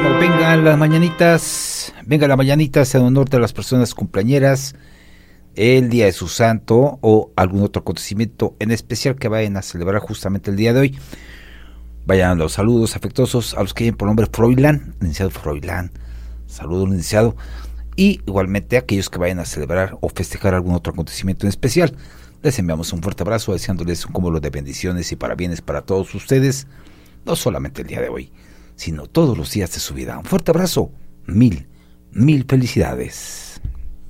Bueno, vengan las mañanitas en honor de las personas cumpleañeras, el día de su santo o algún otro acontecimiento en especial que vayan a celebrar justamente el día de hoy. Vayan los saludos afectuosos a los que lleven por nombre Froilán, licenciado Froilán, saludo licenciado, y igualmente a aquellos que vayan a celebrar o festejar algún otro acontecimiento en especial. Les enviamos un fuerte abrazo, deseándoles un cúmulo de bendiciones y parabienes para todos ustedes, no solamente el día de hoy, sino todos los días de su vida. Un fuerte abrazo, mil felicidades.